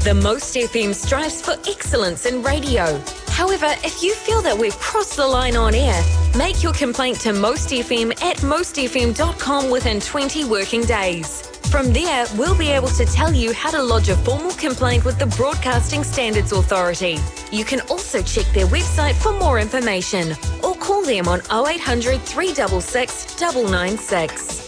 The Most FM strives for excellence in radio. However, if you feel that we've crossed the line on air, make your complaint to Most FM at mostfm.com within 20 working days. From there, we'll be able to tell you how to lodge a formal complaint with the Broadcasting Standards Authority. You can also check their website for more information or call them on 0800 366 996.